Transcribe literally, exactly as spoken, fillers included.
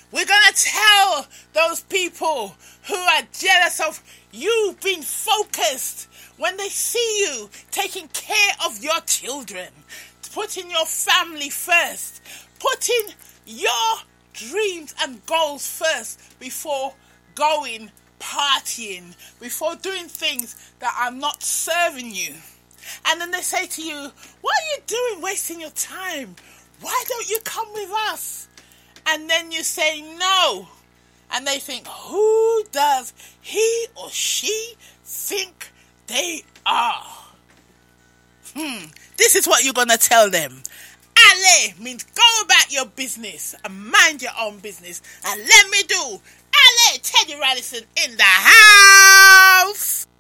We're going to tell those people who are jealous of you being focused when they see you taking care of your children, putting your family first, putting your dreams and goals first before going partying, before doing things that are not serving you. And then they say to you, what are you doing wasting your time? Why don't you come with us? And then you say no. And they think, who does he or she think they are? Hmm, this is what you're going to tell them. Ale means go about your business and mind your own business. And let me do Ale Teddy Radisson in the house.